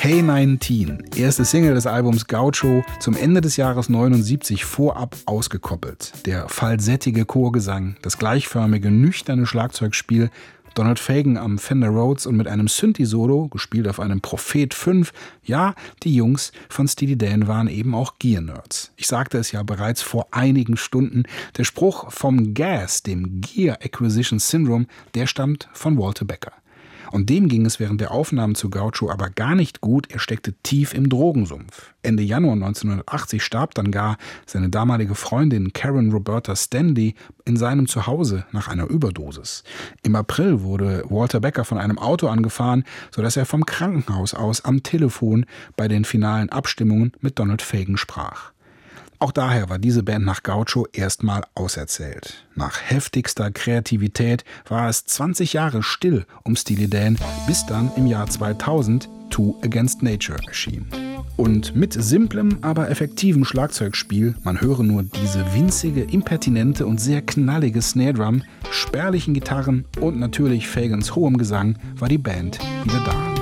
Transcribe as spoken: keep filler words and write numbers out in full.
Hey neunzehn, erste Single des Albums Gaucho, zum Ende des Jahres neunundsiebzig vorab ausgekoppelt. Der falsettige Chorgesang, das gleichförmige, nüchterne Schlagzeugspiel, Donald Fagen am Fender Rhodes und mit einem Synthi-Solo, gespielt auf einem Prophet fünf. Ja, die Jungs von Steely Dan waren eben auch Gear-Nerds. Ich sagte es ja bereits vor einigen Stunden. Der Spruch vom G A S, dem Gear Acquisition Syndrome, der stammt von Walter Becker. Und dem ging es während der Aufnahmen zu Gaucho aber gar nicht gut. Er steckte tief im Drogensumpf. Ende Januar neunzehnhundertachtzig starb dann gar seine damalige Freundin Karen Roberta Stanley in seinem Zuhause nach einer Überdosis. Im April wurde Walter Becker von einem Auto angefahren, sodass er vom Krankenhaus aus am Telefon bei den finalen Abstimmungen mit Donald Fagen sprach. Auch daher war diese Band nach Gaucho erstmal auserzählt. Nach heftigster Kreativität war es zwanzig Jahre still um Steely Dan, bis dann im Jahr zweitausend Two Against Nature erschien. Und mit simplem, aber effektivem Schlagzeugspiel, man höre nur diese winzige, impertinente und sehr knallige Snare-Drum, spärlichen Gitarren und natürlich Fagans hohem Gesang, war die Band wieder da.